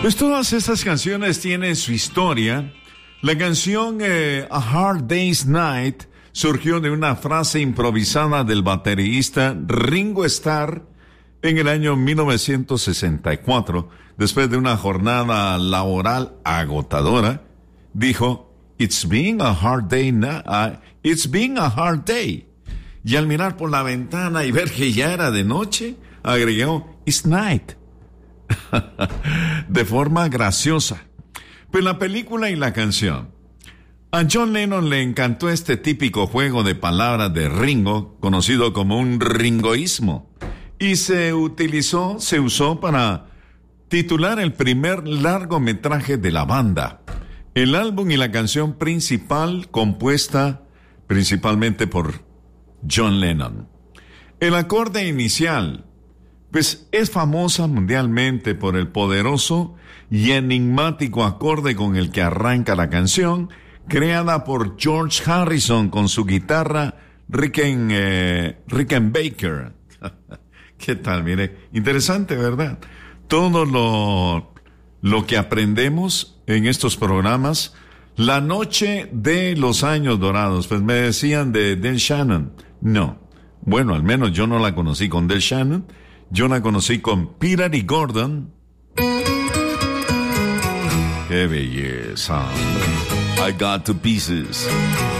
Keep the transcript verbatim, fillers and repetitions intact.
Pues todas estas canciones tienen su historia. La canción eh, A Hard Day's Night surgió de una frase improvisada del baterista Ringo Starr en el año mil novecientos sesenta y cuatro. Después de una jornada laboral agotadora, dijo, It's been a hard day now. Uh, it's been a hard day. Y al mirar por la ventana y ver que ya era de noche, agregó, It's night. De forma graciosa. Pues la película y la canción. A John Lennon le encantó este típico juego de palabras de Ringo, conocido como un ringoísmo, y se utilizó, se usó para titular el primer largometraje de la banda. El álbum y la canción principal compuesta principalmente por John Lennon. El acorde inicial, pues es famosa mundialmente por el poderoso y enigmático acorde con el que arranca la canción, creada por George Harrison con su guitarra Ricken, eh, Rickenbacker. ¿Qué tal? Mire, interesante, ¿verdad? Todo lo, lo que aprendemos en estos programas. La noche de los años dorados, pues me decían de Del Shannon. No, bueno, al menos yo no la conocí con Del Shannon. Yo la conocí con Peter y Gordon. ¡Qué belleza, hombre! I got two pieces.